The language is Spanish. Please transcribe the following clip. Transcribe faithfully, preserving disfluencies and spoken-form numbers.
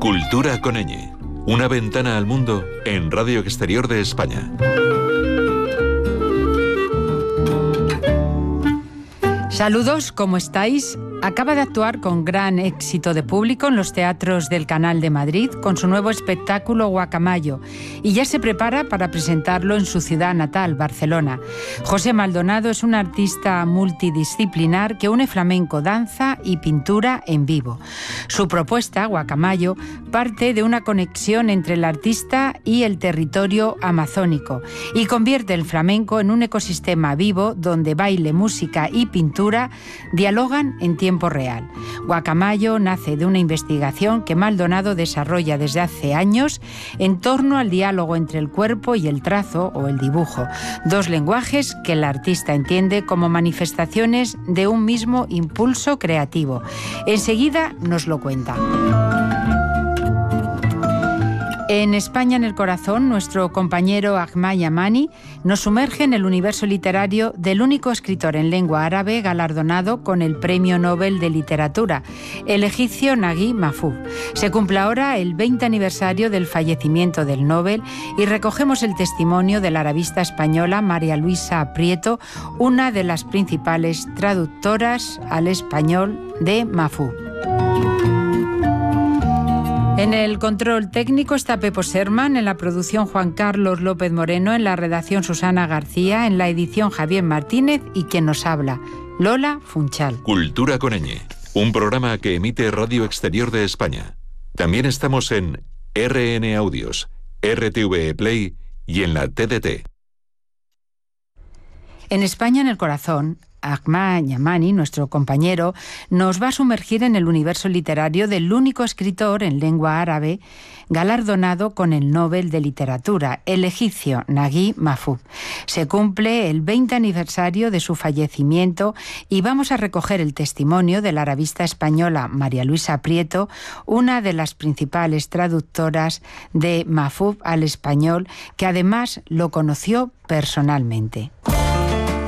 Cultura con ñ. Una ventana al mundo en Radio Exterior de España. Saludos, ¿cómo estáis? Acaba de actuar con gran éxito de público en los teatros del Canal de Madrid con su nuevo espectáculo Guacamayo y ya se prepara para presentarlo en su ciudad natal, Barcelona. José Maldonado es un artista multidisciplinar que une flamenco, danza y pintura en vivo. Su propuesta, Guacamayo, parte de una conexión entre el artista y el territorio amazónico y convierte el flamenco en un ecosistema vivo donde baile, música y pintura dialogan en tiempo real. Guacamayo nace de una investigación que Maldonado desarrolla desde hace años en torno al diálogo entre el cuerpo y el trazo o el dibujo, dos lenguajes que el artista entiende como manifestaciones de un mismo impulso creativo. Enseguida nos lo cuenta. En España en el corazón, nuestro compañero Ahmad Yamani nos sumerge en el universo literario del único escritor en lengua árabe galardonado con el Premio Nobel de Literatura, el egipcio Naguib Mahfouz. Se cumple ahora el veinte aniversario del fallecimiento del Nobel y recogemos el testimonio de la arabista española María Luisa Prieto, una de las principales traductoras al español de Mahfouz. En el control técnico está Pepo Serman, en la producción Juan Carlos López Moreno, en la redacción Susana García, en la edición Javier Martínez y quien nos habla, Lola Funchal. Cultura con ñ, un programa que emite Radio Exterior de España. También estamos en R N Audios, R T V E Play y en la T D T. En España en el corazón, Ahmad Yamani, nuestro compañero, nos va a sumergir en el universo literario del único escritor en lengua árabe galardonado con el Nobel de Literatura, el egipcio Naguib Mahfouz. Se cumple el veinte aniversario de su fallecimiento y vamos a recoger el testimonio de la arabista española María Luisa Prieto, una de las principales traductoras de Mahfouz al español, que además lo conoció personalmente.